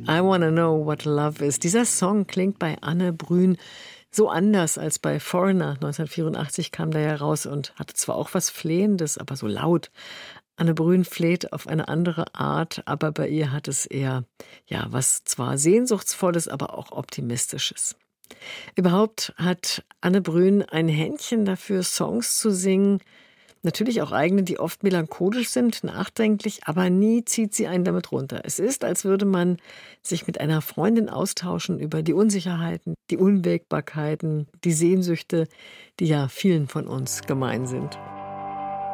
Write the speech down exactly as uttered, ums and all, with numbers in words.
I Wanna Know What Love Is. Dieser Song klingt bei Anne Brün so anders als bei Foreigner. neunzehnhundertvierundachtzig kam der ja raus und hatte zwar auch was Flehendes, aber so laut. Anne Brün fleht auf eine andere Art, aber bei ihr hat es eher, ja, was zwar Sehnsuchtsvolles, aber auch Optimistisches. Überhaupt hat Anne Brün ein Händchen dafür, Songs zu singen, natürlich auch eigene, die oft melancholisch sind, nachdenklich, aber nie zieht sie einen damit runter. Es ist, als würde man sich mit einer Freundin austauschen über die Unsicherheiten, die Unwägbarkeiten, die Sehnsüchte, die ja vielen von uns gemein sind.